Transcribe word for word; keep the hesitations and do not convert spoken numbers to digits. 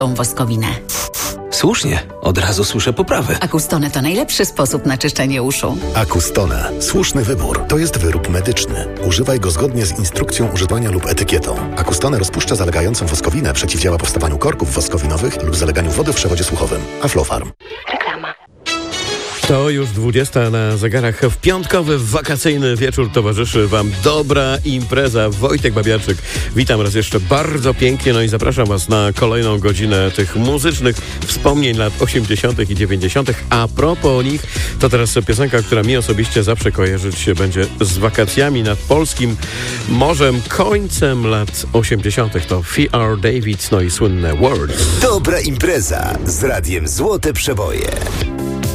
woskowinę. Słusznie, od razu słyszę poprawę. Acustone to najlepszy sposób na czyszczenie uszu. Acustone. Słuszny wybór. To jest wyrób medyczny. Używaj go zgodnie z instrukcją używania lub etykietą. Acustone rozpuszcza zalegającą woskowinę, przeciwdziała powstawaniu korków woskowinowych lub zaleganiu wody w przewodzie słuchowym. Aflofarm. Reklama. To już dwudziesta na zegarach. W piątkowy, wakacyjny wieczór towarzyszy Wam dobra impreza. Wojtek Babiarczyk. Witam raz jeszcze bardzo pięknie, no i zapraszam Was na kolejną godzinę tych muzycznych wspomnień lat osiemdziesiątych i dziewięćdziesiątych. A propos nich, to teraz piosenka, która mi osobiście zawsze kojarzyć się będzie z wakacjami nad polskim morzem, końcem lat osiemdziesiątych. To F R David, no i słynne Words. Dobra impreza z radiem Złote Przeboje.